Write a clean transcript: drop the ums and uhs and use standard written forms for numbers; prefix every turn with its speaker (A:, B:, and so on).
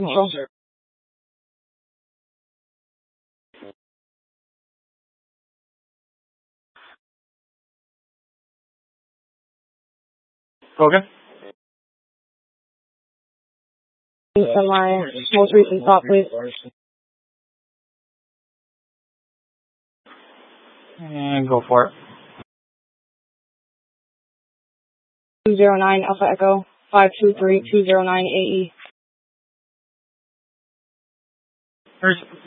A: Closer. Okay.
B: And my most recent thought, please.
A: And go for it.
B: 209 Alpha Echo 523 209 AE.